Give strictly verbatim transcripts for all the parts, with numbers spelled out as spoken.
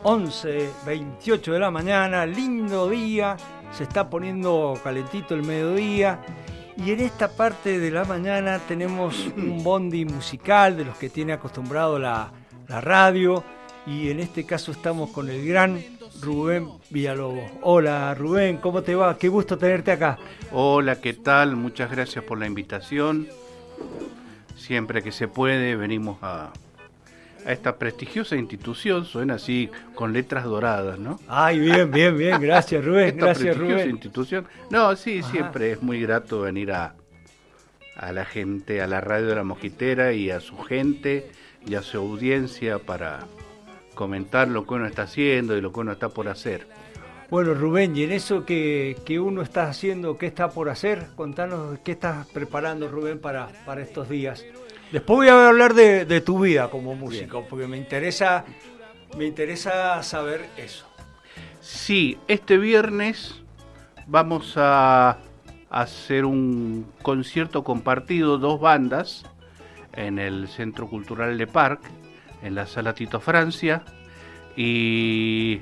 once veintiocho de la mañana, lindo día, se está poniendo calentito el mediodía y en esta parte de la mañana tenemos un bondi musical de los que tiene acostumbrado la, la radio y en este caso estamos con el gran Rubén Villalobos. Hola Rubén, ¿cómo te va? Qué gusto tenerte acá. Hola, ¿qué tal? Muchas gracias por la invitación. Siempre que se puede venimos a, a esta prestigiosa institución, suena así con letras doradas, ¿no? Ay, bien, bien, bien, gracias Rubén, esta gracias prestigiosa Rubén. institución. No, sí, Ajá. Siempre es muy grato venir a, a la gente, a la radio de La Mosquitera y a su gente y a su audiencia para comentar lo que uno está haciendo y lo que uno está por hacer. Bueno, Rubén, y en eso que, que uno está haciendo, ¿qué está por hacer? Contanos qué estás preparando, Rubén, para, para estos días. Después voy a hablar de, de tu vida como músico, bien, porque me interesa, me interesa saber eso. Sí, este viernes vamos a hacer un concierto compartido, dos bandas, en el Centro Cultural Le Parc, en la Sala Tito Francia, y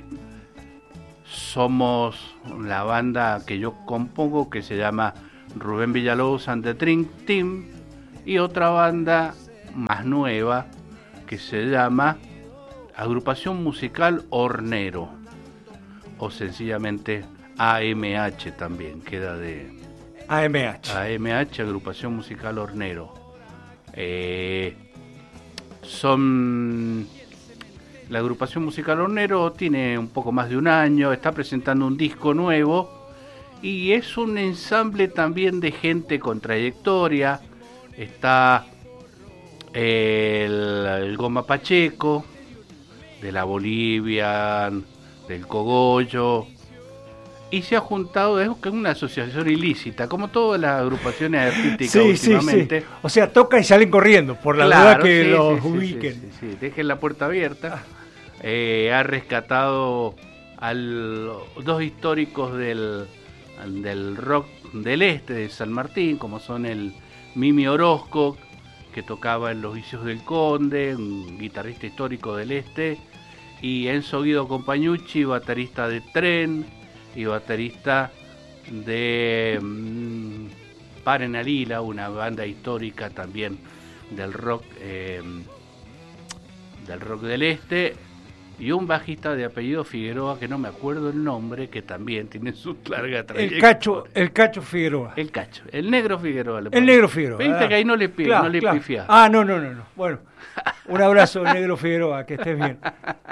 somos la banda que yo compongo, que se llama Rubén Villalobos and the Dream Team, y otra banda más nueva que se llama Agrupación Musical Hornero, o sencillamente A M H también, queda de A M H. A M H, Agrupación Musical Hornero. Eh, son... La Agrupación Musical Hornero tiene un poco más de un año, está presentando un disco nuevo y es un ensamble también de gente con trayectoria. Está el, el Goma Pacheco, de la Bolivian, del Cogollo, y se ha juntado, es una asociación ilícita, como todas las agrupaciones artísticas sí, últimamente. Sí, sí. O sea, toca y salen corriendo, por la claro, duda que sí, los sí, ubiquen. Sí, sí, sí, sí. Dejen la puerta abierta. Eh, ha rescatado a dos históricos del, del rock del este, de San Martín, como son el Mimi Orozco, que tocaba en Los Vicios del Conde, un guitarrista histórico del este, y Enzo Guido Compañucci, baterista de Tren y baterista de mmm, Paren a Lila, una banda histórica también del rock eh, del rock del este, y un bajista de apellido Figueroa, que no me acuerdo el nombre, que también tiene su larga trayectoria. El Cacho, el Cacho Figueroa. El Cacho, el Negro Figueroa. Le el Negro Figueroa. Viste ah, que ahí no le, pi claro, no le claro. pifia. Ah, no, no, no, no. Bueno, un abrazo, Negro Figueroa, que estés bien.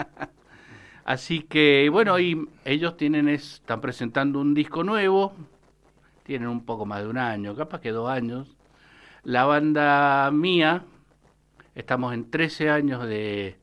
Así que, bueno, y ellos tienen es, están presentando un disco nuevo, tienen un poco más de un año, capaz que dos años. La banda mía, estamos en trece años de,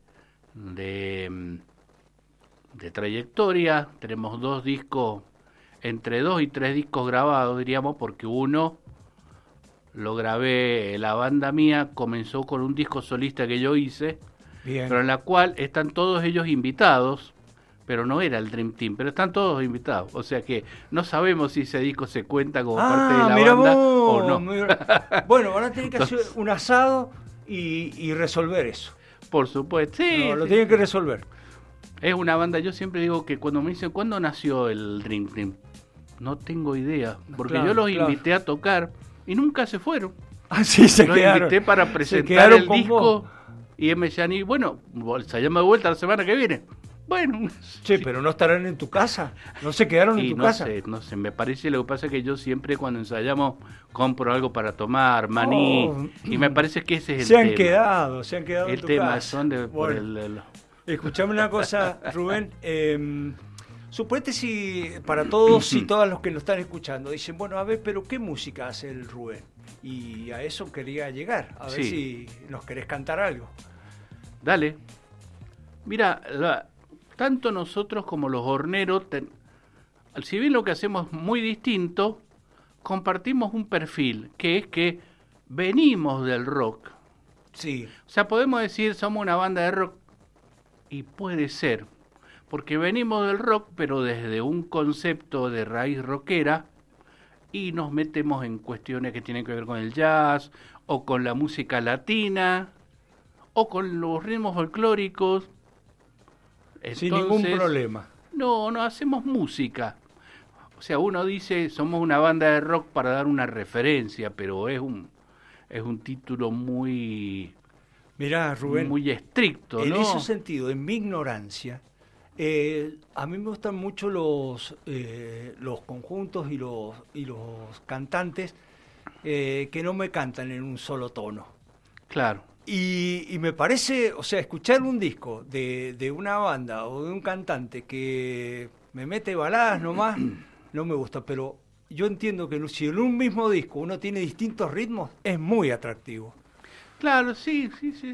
de, de trayectoria, tenemos dos discos, entre dos y tres discos grabados, diríamos, porque uno lo grabé, la banda mía comenzó con un disco solista que yo hice, bien, pero en la cual están todos ellos invitados, pero no era el Dream Team, pero están todos invitados, o sea que no sabemos si ese disco se cuenta como ah, parte de la mira banda vos, o no. Mira. Bueno, van a tener que hacer un asado y, y resolver eso. Por supuesto, sí. No, lo sí, tienen sí. que resolver. Es una banda, yo siempre digo que cuando me dicen, ¿cuándo nació el Dream Team? No tengo idea, porque claro, yo los claro. invité a tocar y nunca se fueron. Ah, sí, se los quedaron. invité para presentar el disco vos. Y me decían, y bueno, se llama de vuelta la semana que viene. Bueno. Che, sí, pero no estarán en tu casa, no se quedaron y en tu no casa. Sé, no sé, me parece, lo que pasa es que yo siempre cuando ensayamos compro algo para tomar, maní, oh, y me parece que ese es el se tema. Se han quedado, se han quedado el en tu tema casa. Son de, bueno, por el, el... Escuchame una cosa, Rubén, eh, suponete si para todos y todas los que nos están escuchando dicen, bueno, a ver, pero ¿qué música hace el Rubén? Y a eso quería llegar, a ver sí. si nos querés cantar algo. Dale. Mira, la, tanto nosotros como los horneros, ten, si bien lo que hacemos es muy distinto, compartimos un perfil, que es que venimos del rock. Sí. O sea, podemos decir, somos una banda de rock, y puede ser, porque venimos del rock, pero desde un concepto de raíz rockera, y nos metemos en cuestiones que tienen que ver con el jazz, o con la música latina, o con los ritmos folclóricos. Entonces, sin ningún problema. No, no hacemos música. O sea, uno dice, somos una banda de rock para dar una referencia, pero es un es un título muy Mirá, Rubén, muy estricto, en ¿no? ese sentido, en mi ignorancia, eh, a mí me gustan mucho los eh, los conjuntos y los y los cantantes eh, que no me cantan en un solo tono. Claro. Y, y me parece, o sea, escuchar un disco de, de una banda o de un cantante que me mete baladas nomás, no me gusta, pero yo entiendo que si en un mismo disco uno tiene distintos ritmos, es muy atractivo. Claro, sí, sí, sí.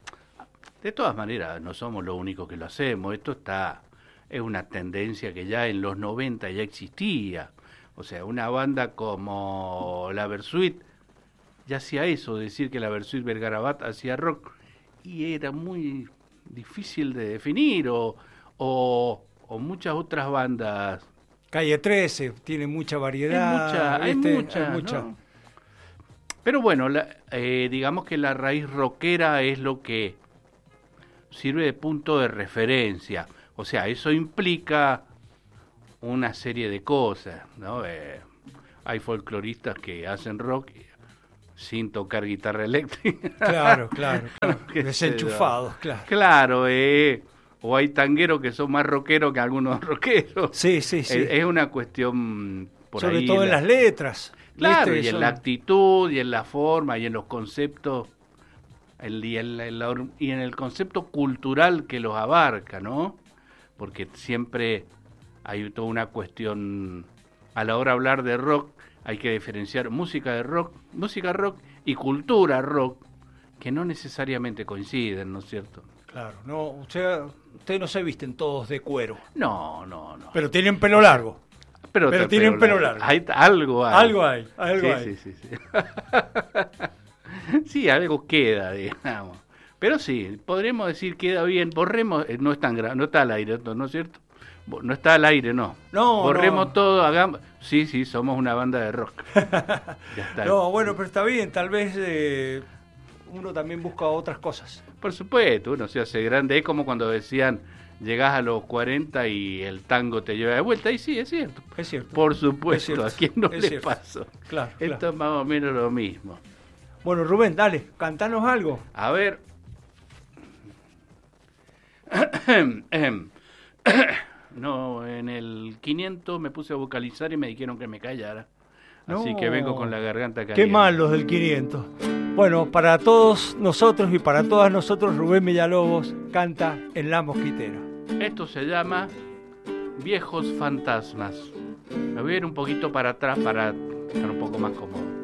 De todas maneras, no somos los únicos que lo hacemos. Esto está es una tendencia que ya en los noventa ya existía. O sea, una banda como la Versuit ya hacía eso, decir que la Versuit Vergarabat hacía rock, y era muy difícil de definir, o, o, o muchas otras bandas. Calle trece tiene mucha variedad. Hay mucha, hay mucha, hay mucha. ¿no? Pero bueno, la, eh, digamos que la raíz rockera es lo que sirve de punto de referencia. O sea, eso implica una serie de cosas, ¿no? Eh, hay folcloristas que hacen rock sin tocar guitarra eléctrica. Claro, claro, claro. Desenchufados, claro. Claro, eh, o hay tangueros que son más rockeros que algunos rockeros. Sí, sí, sí. Es, es una cuestión por sobre ahí. todo la, en las letras. Claro, ¿viste? y en Son... la actitud, y en la forma, y en los conceptos, el, y, en la, en la, y en el concepto cultural que los abarca, ¿no? Porque siempre hay toda una cuestión, a la hora de hablar de rock, hay que diferenciar música de rock, música rock y cultura rock, que no necesariamente coinciden, ¿no es cierto? Claro, no, usted, ustedes no se visten todos de cuero. No, no, no. Pero tienen pelo largo. Pero, pero tienen pelo largo. Hay, algo hay. Algo hay, algo sí, hay. Sí, sí, sí. Sí, algo queda, digamos. Pero sí, podremos decir queda bien. Borremos, no es tan grave, no está al aire, ¿no es cierto? No está al aire, no. No, Borremos no. todo, hagamos. Sí, sí, somos una banda de rock. Ya está. No, bueno, pero está bien, tal vez eh, uno también busca otras cosas. Por supuesto, uno se hace grande. Es como cuando decían, llegás a los cuarenta y el tango te lleva de vuelta. Y sí, es cierto. Es cierto. Por supuesto, cierto. ¿a quién no es le cierto. pasó? Claro, Esto claro. es más o menos lo mismo. Bueno, Rubén, dale, cantanos algo. A ver. No, en el quinientos me puse a vocalizar y me dijeron que me callara. Así No. que vengo con la garganta caliente. Qué mal los del quinientos. Bueno, para todos nosotros y para todas nosotros, Rubén Villalobos canta en La Mosquitera. Esto se llama Viejos Fantasmas. Me voy a ir un poquito para atrás para estar un poco más cómodo.